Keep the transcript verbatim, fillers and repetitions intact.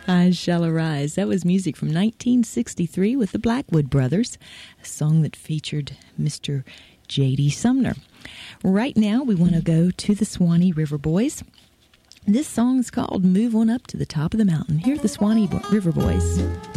I Shall Arise. That was music from nineteen sixty-three with the Blackwood Brothers, a song that featured Mister J D. Sumner. Right now, we want to go to the Swanee River Boys. This song's called Move On Up to the Top of the Mountain. Here are the Swanee Bo- River Boys.